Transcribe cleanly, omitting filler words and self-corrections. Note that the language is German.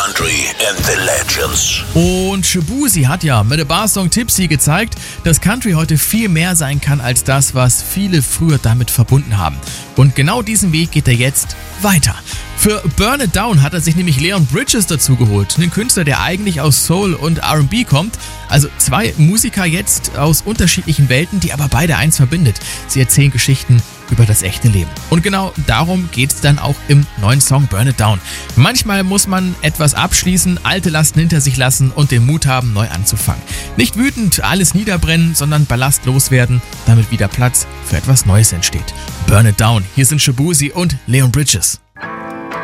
Country and the Legends. Und Shaboozey hat ja mit der Barsong Tipsy gezeigt, dass Country heute viel mehr sein kann als das, was viele früher damit verbunden haben. Und genau diesen Weg geht er jetzt weiter. Für Burn It Down hat er sich nämlich Leon Bridges dazugeholt, einen Künstler, der eigentlich aus Soul und R&B kommt. Also zwei Musiker jetzt aus unterschiedlichen Welten, die aber beide eins verbindet. Sie erzählen Geschichten über das echte Leben. Und genau darum geht's dann auch im neuen Song Burn It Down. Manchmal muss man etwas abschließen, alte Lasten hinter sich lassen und den Mut haben, neu anzufangen. Nicht wütend alles niederbrennen, sondern Ballast loswerden, damit wieder Platz für etwas Neues entsteht. Burn It Down. Hier sind Shaboozey und Leon Bridges.